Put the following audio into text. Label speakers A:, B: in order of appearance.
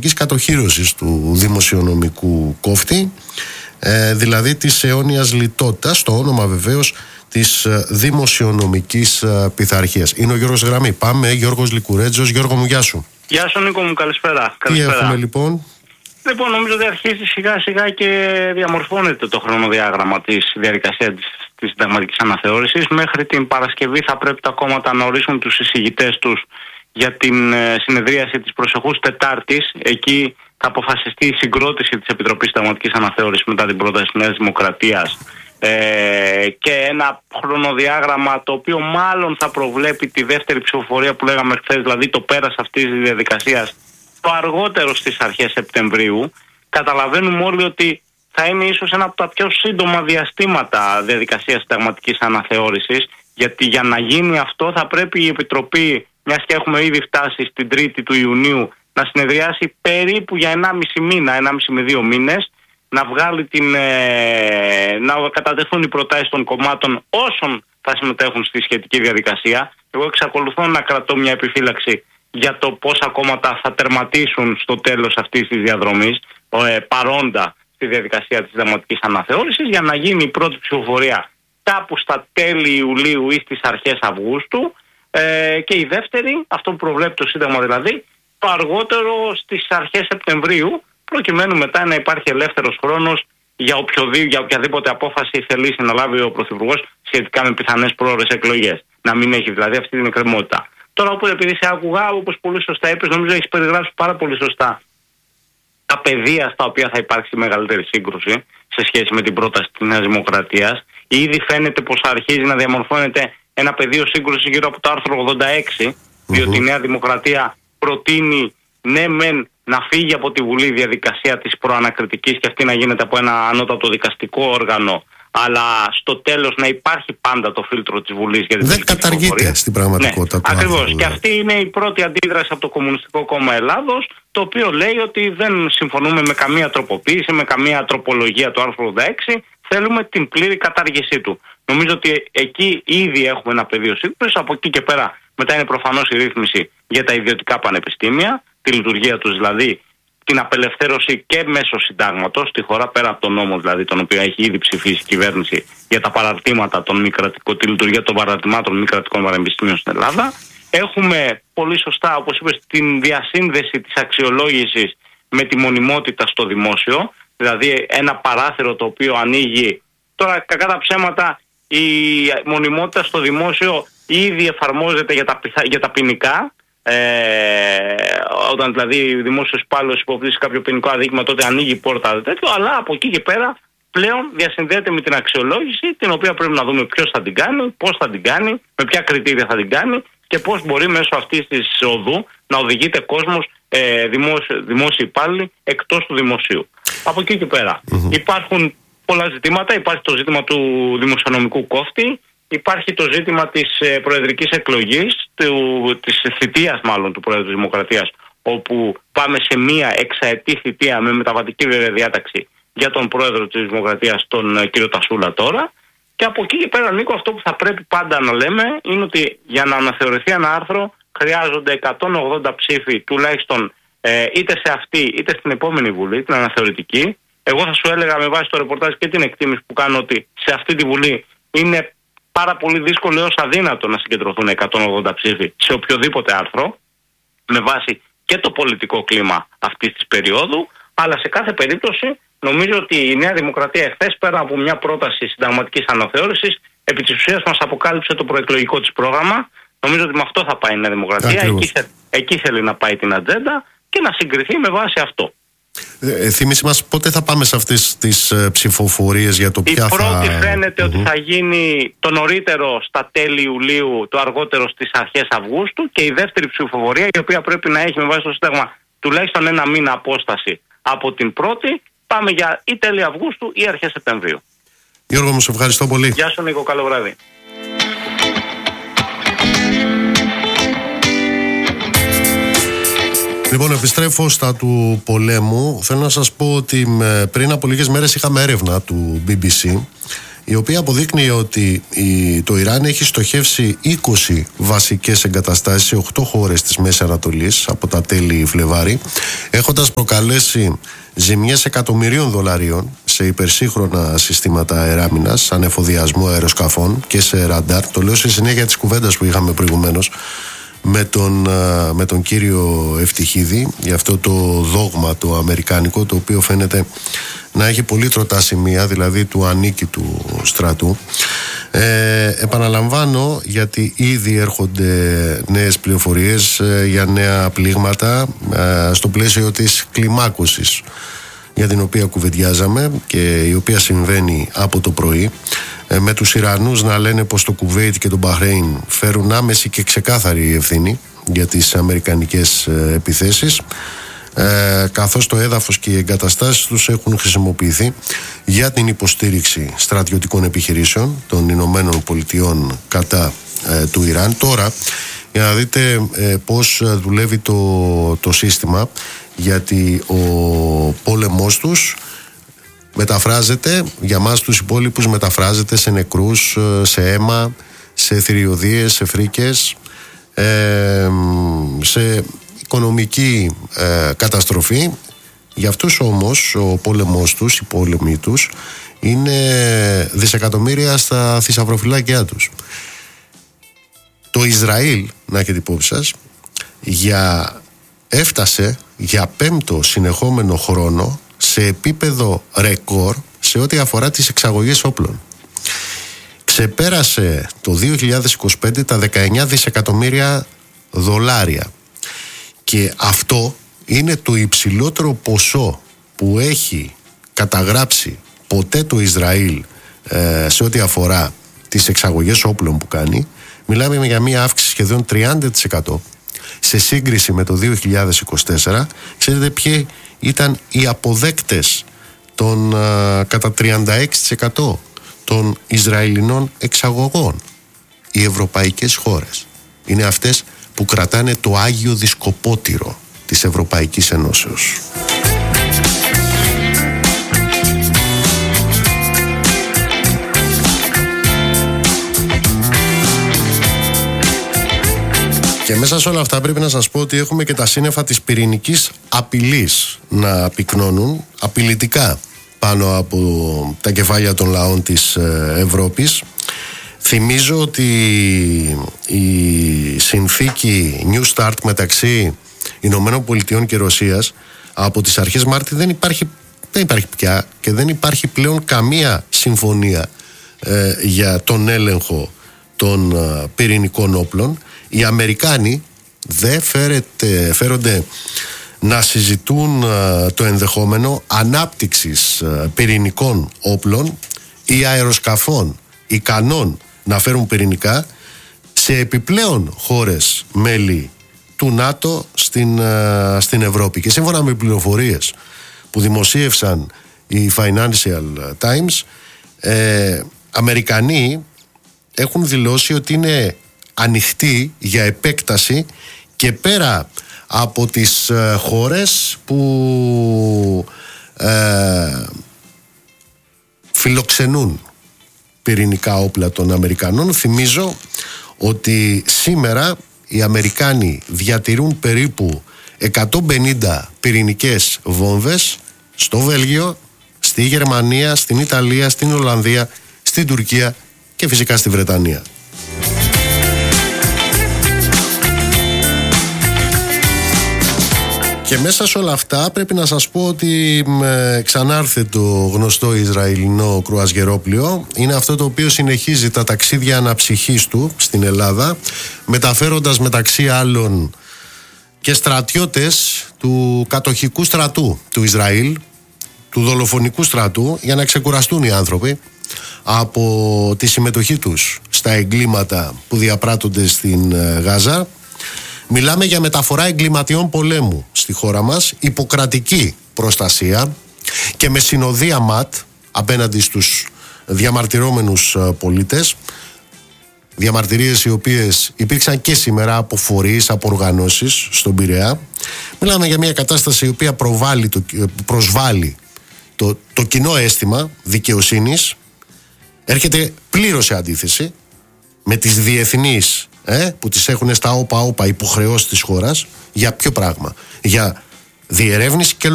A: πολιτικής κατοχύρωσης του δημοσιονομικού κόφτη, δηλαδή της αιώνιας λιτότητας, στο όνομα βεβαίως της δημοσιονομικής πειθαρχίας. Είναι ο Γιώργος Γραμμή. Πάμε, Γιώργος Λικουρέτζος. Γιώργο μου, γεια σου.
B: Γεια σου Νίκο μου, καλησπέρα.
A: Τι έχουμε λοιπόν?
B: Λοιπόν, νομίζω ότι αρχίζει σιγά σιγά και διαμορφώνεται το χρονοδιάγραμμα της διαδικασίας της συνταγματικής αναθεώρησης. Μέχρι την Παρασκευή θα πρέπει τα κόμματα να ορίσουν τους εισηγητές τους για την συνεδρίαση της προσεχούς Τετάρτης. Εκεί θα αποφασιστεί η συγκρότηση της Επιτροπής Συνταγματικής Αναθεώρησης μετά την πρόταση της Νέας Δημοκρατίας. Και ένα χρονοδιάγραμμα το οποίο μάλλον θα προβλέπει τη δεύτερη ψηφοφορία που λέγαμε χθες, δηλαδή το πέρας αυτής της διαδικασίας, το αργότερο στις αρχές Σεπτεμβρίου. Καταλαβαίνουμε όλοι ότι θα είναι ίσως ένα από τα πιο σύντομα διαστήματα διαδικασίας συνταγματικής αναθεώρησης, γιατί για να γίνει αυτό θα πρέπει η Επιτροπή, μιας και έχουμε ήδη φτάσει στην 3η του Ιουνίου, να συνεδριάσει περίπου για 1,5 μήνα, 1,5 με 2 μήνες, να βγάλει να κατατεθούν οι προτάσεις των κομμάτων όσων θα συμμετέχουν στη σχετική διαδικασία. Εγώ εξακολουθώ να κρατώ μια επιφύλαξη για το πόσα κόμματα θα τερματίσουν στο τέλος αυτής της διαδρομής, παρόντα στη διαδικασία της συνταγματικής αναθεώρησης, για να γίνει η πρώτη ψηφοφορία κάπου στα τέλη Ιουλίου ή στις αρχές Αυγούστου, και η δεύτερη, αυτό που προβλέπει το Σύνταγμα δηλαδή, το αργότερο στις αρχές Σεπτεμβρίου, προκειμένου μετά να υπάρχει ελεύθερος χρόνος για οποιαδήποτε απόφαση θελήσει να λάβει ο Πρωθυπουργός σχετικά με πιθανές πρόορες εκλογές. Να μην έχει δηλαδή αυτή την εκκρεμότητα. Τώρα, όπου επειδή σε άκουγα, όπως πολύ σωστά είπες, νομίζω έχεις περιγράψει πάρα πολύ σωστά τα πεδία στα οποία θα υπάρξει μεγαλύτερη σύγκρουση σε σχέση με την πρόταση της Νέας Δημοκρατίας. Ήδη φαίνεται πως αρχίζει να διαμορφώνεται ένα πεδίο σύγκρουση γύρω από το άρθρο 86, διότι η Νέα Δημοκρατία προτείνει ναι μεν να φύγει από τη Βουλή η διαδικασία της προανακριτικής και αυτή να γίνεται από ένα ανώτατο δικαστικό όργανο, αλλά στο τέλος να υπάρχει πάντα το φίλτρο της Βουλής για την
A: δεν καταργείται στην πραγματικότητα.
B: Ναι, ακριβώς. Και αυτή είναι η πρώτη αντίδραση από το Κομμουνιστικό Κόμμα Ελλάδος, το οποίο λέει ότι δεν συμφωνούμε με καμία τροποποίηση, με καμία τροπολογία του άρθρου 86, θέλουμε την πλήρη κατάργησή του. Νομίζω ότι εκεί ήδη έχουμε ένα πεδίο σύγκρουσης. Από εκεί και πέρα μετά είναι προφανώς η ρύθμιση για τα ιδιωτικά πανεπιστήμια, τη λειτουργία τους δηλαδή, την απελευθέρωση και μέσω συντάγματος στη χώρα, πέρα από τον νόμο δηλαδή, τον οποίο έχει ήδη ψηφίσει η κυβέρνηση για τα παραρτήματα των μη κρατικών, τη λειτουργία των παραρτημάτων μη κρατικών πανεπιστήμιων στην Ελλάδα. Έχουμε πολύ σωστά, όπως είπες, την διασύνδεση της αξιολόγησης με τη μονιμότητα στο δημόσιο, δηλαδή ένα παράθυρο το οποίο ανοίγει. Τώρα, κακά τα ψέματα, η μονιμότητα στο δημόσιο ήδη εφαρμόζεται για τα ποινικά. Όταν δηλαδή ο δημόσιος υπάλληλος υποπτήσει κάποιο ποινικό αδίκημα, τότε ανοίγει η πόρτα τέτοιο, αλλά από εκεί και πέρα πλέον διασυνδέεται με την αξιολόγηση, την οποία πρέπει να δούμε ποιος θα την κάνει, πώς θα την κάνει, με ποια κριτήρια θα την κάνει και πώς μπορεί μέσω αυτής της οδού να οδηγείται κόσμος, δημόσιοι υπάλληλοι, εκτός του δημοσίου. Από εκεί και πέρα υπάρχουν πολλά ζητήματα. Υπάρχει το ζήτημα του δημοσιονομικού κόφτη. Υπάρχει το ζήτημα της προεδρικής εκλογής, της θητείας μάλλον του Πρόεδρου της Δημοκρατίας, όπου πάμε σε μία εξαετή θητεία με μεταβατική βέβαια διάταξη για τον Πρόεδρο της Δημοκρατίας, τον κύριο Τασούλα τώρα. Και από εκεί και πέρα, Νίκο, αυτό που θα πρέπει πάντα να λέμε είναι ότι για να αναθεωρηθεί ένα άρθρο χρειάζονται 180 ψήφοι τουλάχιστον, είτε σε αυτή είτε στην επόμενη Βουλή, την αναθεωρητική. Εγώ θα σου έλεγα με βάση το ρεπορτάζ και την εκτίμηση που κάνω ότι σε αυτή τη Βουλή είναι πάρα πολύ δύσκολο έως αδύνατο να συγκεντρωθούν 180 ψήφοι σε οποιοδήποτε άρθρο, με βάση και το πολιτικό κλίμα αυτής της περίοδου, αλλά σε κάθε περίπτωση νομίζω ότι η Νέα Δημοκρατία εχθές, πέρα από μια πρόταση συνταγματικής αναθεώρησης, επί της ουσίας μας αποκάλυψε το προεκλογικό της πρόγραμμα. Νομίζω ότι με αυτό θα πάει η Νέα Δημοκρατία, εκεί θέλει να πάει την ατζέντα και να συγκριθεί με βάση αυτό.
A: Θύμισε μας πότε θα πάμε σε αυτές τις ψηφοφορίες για το ποια θα...
B: Η πρώτη φαίνεται ότι θα γίνει το νωρίτερο στα τέλη Ιουλίου, το αργότερο στις αρχές Αυγούστου, και η δεύτερη ψηφοφορία, η οποία πρέπει να έχει με βάση το Σύνταγμα τουλάχιστον ένα μήνα απόσταση από την πρώτη, πάμε για ή τέλη Αυγούστου ή αρχές Σεπτεμβρίου.
A: Γιώργο μου, σε ευχαριστώ πολύ.
B: Γεια σου Νίκο, καλό βράδυ.
A: Λοιπόν, επιστρέφω στα του πολέμου. Θέλω να σας πω ότι πριν από λίγες μέρες είχαμε έρευνα του BBC η οποία αποδείκνυε ότι το Ιράν έχει στοχεύσει 20 βασικές εγκαταστάσεις σε 8 χώρες της Μέσης Ανατολής από τα τέλη Φλεβάρη, έχοντας προκαλέσει ζημιές εκατομμυρίων δολαρίων σε υπερσύγχρονα συστήματα αεράμινας, ανεφοδιασμού αεροσκαφών και σε ραντάρ. Το λέω σε συνέχεια της κουβέντας που είχαμε προηγουμένως με τον κύριο Ευτυχίδη για αυτό το δόγμα το αμερικάνικο, το οποίο φαίνεται να έχει πολύ τροτά σημεία, δηλαδή του ανίκητου στρατού. Επαναλαμβάνω, γιατί ήδη έρχονται νέες πληροφορίες για νέα πλήγματα στο πλαίσιο της κλιμάκωσης για την οποία κουβεντιάζαμε και η οποία συμβαίνει από το πρωί, με τους Ιρανούς να λένε πως το Κουβέιτ και το Μπαχρέιν φέρουν άμεση και ξεκάθαρη ευθύνη για τις αμερικανικές επιθέσεις, καθώς το έδαφος και οι εγκαταστάσεις τους έχουν χρησιμοποιηθεί για την υποστήριξη στρατιωτικών επιχειρήσεων των Ηνωμένων Πολιτειών κατά του Ιράν. Τώρα, για να δείτε πώς δουλεύει το σύστημα, γιατί ο πόλεμός τους μεταφράζεται, για μας τους υπόλοιπους μεταφράζεται σε νεκρούς, σε αίμα, σε θηριωδίες, σε φρίκες, σε οικονομική καταστροφή. Για αυτούς όμως ο πόλεμός τους, οι πόλεμοι τους είναι δισεκατομμύρια στα θησαυροφυλάκια τους. Το Ισραήλ, να έχετε υπόψη σας, έφτασε για 5ο συνεχόμενο χρόνο σε επίπεδο ρεκόρ σε ό,τι αφορά τις εξαγωγές όπλων. Ξεπέρασε το 2025 τα 19 δισεκατομμύρια δολάρια. Και αυτό είναι το υψηλότερο ποσό που έχει καταγράψει ποτέ το Ισραήλ σε ό,τι αφορά τις εξαγωγές όπλων που κάνει. Μιλάμε για μια αύξηση σχεδόν 30% σε σύγκριση με το 2024. Ξέρετε ποιοι ήταν οι αποδέκτες των κατά 36% των Ισραηλινών εξαγωγών? Οι ευρωπαϊκές χώρες. Είναι αυτές που κρατάνε το Άγιο Δισκοπότηρο της Ευρωπαϊκής Ενώσεως. Και μέσα σε όλα αυτά πρέπει να σας πω ότι έχουμε και τα σύννεφα της πυρηνικής απειλής να πυκνώνουν απειλητικά πάνω από τα κεφάλια των λαών της Ευρώπης. Θυμίζω ότι η συνθήκη New Start μεταξύ Ηνωμένων Πολιτειών και Ρωσίας από τις αρχές Μάρτη δεν υπάρχει πια και δεν υπάρχει πλέον καμία συμφωνία για τον έλεγχο των πυρηνικών όπλων. Οι Αμερικάνοι δεν φέρονται να συζητούν το ενδεχόμενο ανάπτυξης πυρηνικών όπλων ή αεροσκαφών ικανών να φέρουν πυρηνικά σε επιπλέον χώρες μέλη του ΝΑΤΟ στην Ευρώπη. Και σύμφωνα με πληροφορίες που δημοσίευσαν οι Financial Times, Αμερικανοί έχουν δηλώσει ότι είναι ανοιχτοί για επέκταση και πέρα από τις χώρες που φιλοξενούν πυρηνικά όπλα των Αμερικανών. Θυμίζω ότι σήμερα οι Αμερικάνοι διατηρούν περίπου 150 πυρηνικές βόμβες στο Βέλγιο, στη Γερμανία, στην Ιταλία, στην Ολλανδία, στην Τουρκία και φυσικά στη Βρετανία. Και μέσα σε όλα αυτά πρέπει να σας πω ότι ξανάρθε το γνωστό Ισραηλινό κρουαζιερόπλοιο. Είναι αυτό το οποίο συνεχίζει τα ταξίδια αναψυχής του στην Ελλάδα, μεταφέροντας μεταξύ άλλων και στρατιώτες του κατοχικού στρατού του Ισραήλ, του δολοφονικού στρατού, για να ξεκουραστούν οι άνθρωποι από τη συμμετοχή τους στα εγκλήματα που διαπράττονται στην Γάζα. Μιλάμε για μεταφορά εγκληματιών πολέμου στη χώρα μας, υποκρατική προστασία και με συνοδεία ΜΑΤ απέναντι στους διαμαρτυρόμενους πολίτες. Διαμαρτυρίες οι οποίες υπήρξαν και σήμερα από φορείς, από οργανώσεις στον Πειραιά. Μιλάμε για μια κατάσταση η οποία προσβάλλει το κοινό αίσθημα δικαιοσύνης, έρχεται πλήρως σε αντίθεση με τις διεθνείς που τις έχουν στα όπα υποχρεώσεις της χώρας. Για ποιο πράγμα? Για διερεύνηση και